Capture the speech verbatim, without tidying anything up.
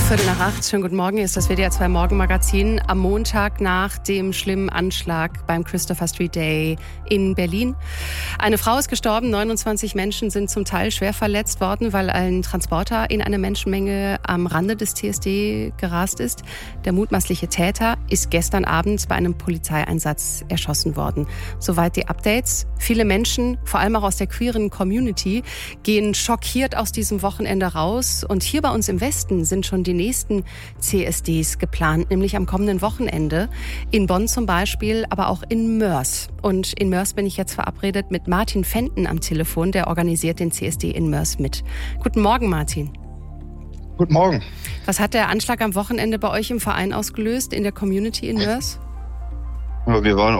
Viertel nach acht, schönen guten Morgen, hier ist das W D R zwei Morgenmagazin am Montag nach dem schlimmen Anschlag beim Christopher Street Day in Berlin. Eine Frau ist gestorben, neunundzwanzig Menschen sind zum Teil schwer verletzt worden, weil ein Transporter in eine Menschenmenge am Rande des T S D gerast ist. Der mutmaßliche Täter ist gestern Abend bei einem Polizeieinsatz erschossen worden. Soweit die Updates. Viele Menschen, vor allem auch aus der queeren Community, gehen schockiert aus diesem Wochenende raus. Und hier bei uns im Westen sind schon die nächsten C S Ds geplant, nämlich am kommenden Wochenende. In Bonn zum Beispiel, aber auch in Moers. Und in Moers bin ich jetzt verabredet mit Martin Fenton am Telefon, der organisiert den C S D in Moers mit. Guten Morgen, Martin. Guten Morgen. Was hat der Anschlag am Wochenende bei euch im Verein ausgelöst, in der Community in Moers? Wir waren